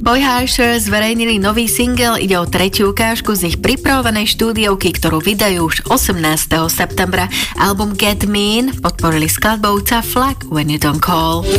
Boy Harsher zverejnili nový single, ide o tretiu ukážku z ich pripravovanej štúdiovky, ktorú vydajú už 18. septembra. Album Get Mean podporili skladbou Tough Luck When You Don't Call.